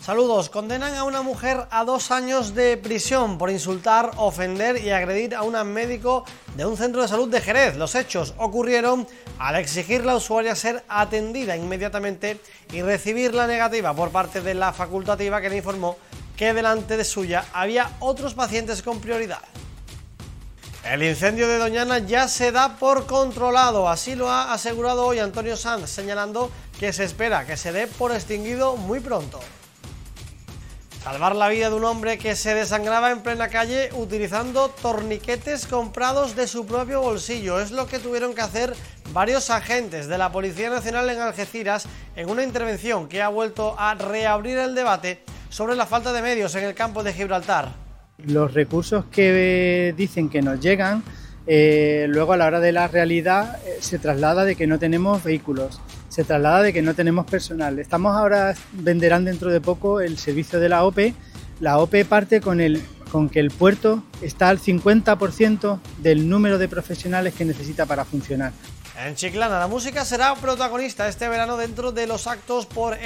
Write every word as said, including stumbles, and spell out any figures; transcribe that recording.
Saludos. Condenan a una mujer a dos años de prisión por insultar, ofender y agredir a un médico de un centro de salud de Jerez. Los hechos ocurrieron al exigir la usuaria ser atendida inmediatamente y recibir la negativa por parte de la facultativa, que le informó que delante de suya había otros pacientes con prioridad. El incendio de Doñana ya se da por controlado, así lo ha asegurado hoy Antonio Sanz, señalando que se espera que se dé por extinguido muy pronto. Salvar la vida de un hombre que se desangraba en plena calle utilizando torniquetes comprados de su propio bolsillo. Es lo que tuvieron que hacer varios agentes de la Policía Nacional en Algeciras en una intervención que ha vuelto a reabrir el debate sobre la falta de medios en el campo de Gibraltar. Los recursos que dicen que nos llegan, eh, luego a la hora de la realidad eh, se traslada de que no tenemos vehículos, se traslada de que no tenemos personal. Estamos ahora, venderán dentro de poco el servicio de la O P E. La O P E parte con, el, con que el puerto está al cincuenta por ciento del número de profesionales que necesita para funcionar. En Chiclana, la música será protagonista este verano dentro de los actos por